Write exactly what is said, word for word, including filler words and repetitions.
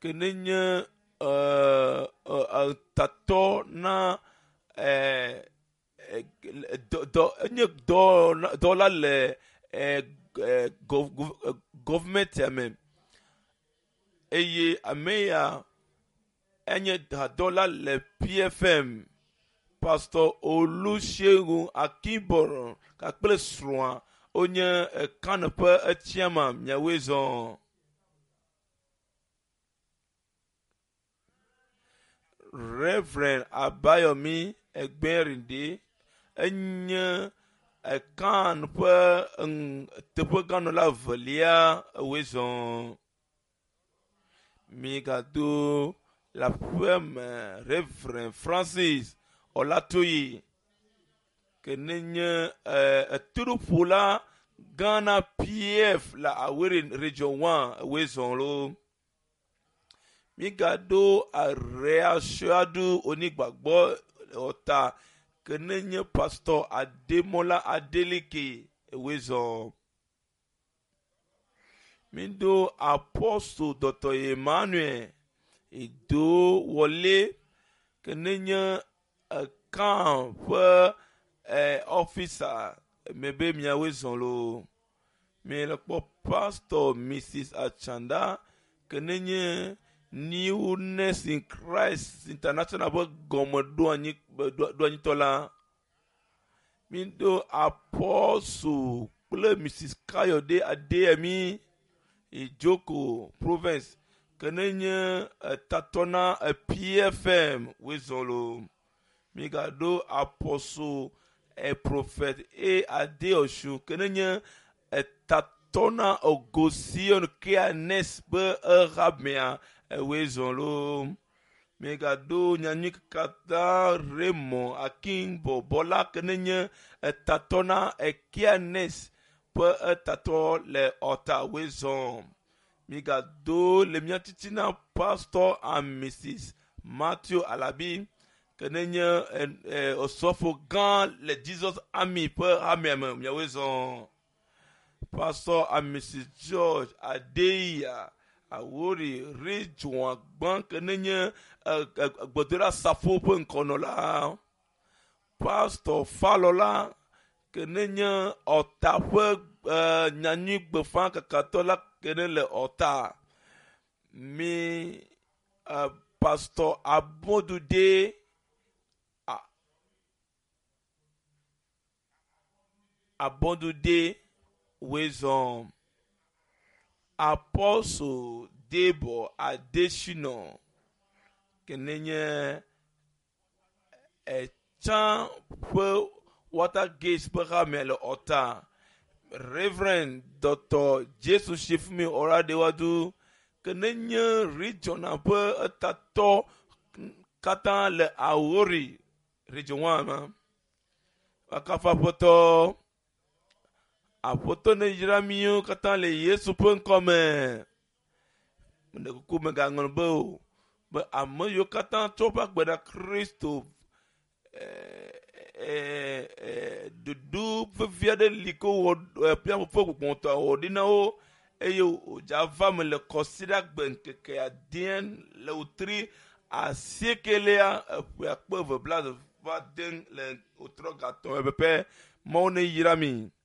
ke ne nye uh, uh, uh, tato na eh, eh, do, do, nye do, do la le eh, eh, gov, gov, government ya men eye ameya enye do la le P F M Pastor Olusegun Akinboro kakple sroa onye kanepe etiama miawezon Reverend Abayomi Egberinde enye kanepe tepe ganola velia wezon migado la femme Reverend Francis Olatoyi kenenye uh, turupula Ghana P F la awere region one wezon lo migado a reassuadu onigbagbo ota kenenye pastor Ademola Adeleke wezon mindo apostle Doctor Emmanuel Ido wole kenenye kan pe eh, officer mebe miawezon lo me le pastor Missus Achanda kenenye Newness in Christ International bo gomo do anyi do anyi tola mindo apostle ple Missus Kayode Adeyemi Ijoko province kenenye uh, tatona uh, P F M wezolo migado apostle e uh, prophet e Adeoshu kenenye uh, tatona ogosion keanes be rabmea uh, wezolo migado nyanyik kata Remo Akinbo bola kenenye uh, tatona uh, keanes pe uh, tato le ota wezon migado le miatitina pastor and Missus Matthew Alabi kenenye eh, eh, osofo gan le Jesus Army pe amem miawezon pastor and Missus George Adeya Awori Ridwan gban kenenye gbodora safo pe nkono la pastor Falola kenenye otape uh, nyanyi gbefan kakatola kenele ota mi uh, pastor Abodude uh, Abodude wezon apostle Debo Adesina kenenye echan pe Watergate pe ramele ota Reverend Doctor Jesus Shifumi Oradewadu kenenye region un peu tato katan le Awori region one akafa poto apoto ne jiramiyo katan le Yesu pe nkome mne kuku me gangon bo be amoyo katan topa gbeda Kristo eh eh eh dudu via de liko wo pia mo foku ponto odina o eyo java me le consider ben ke adien le utri a sekelea pour peuvent blase va den le otro gaton e pe mo ne yirami